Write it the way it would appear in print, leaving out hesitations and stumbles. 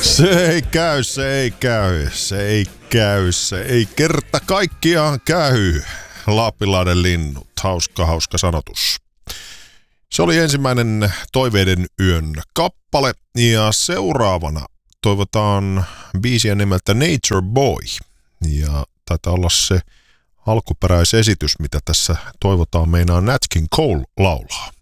Se ei kerta kaikkiaan käy. Lappilahden linnut, hauska sanotus. Se oli ensimmäinen Toiveiden yön kappale ja seuraavana toivotaan biisiä nimeltä Nature Boy. Ja taitaa olla se alkuperäisesitys, mitä tässä toivotaan meinaa Nat King Cole laulaa.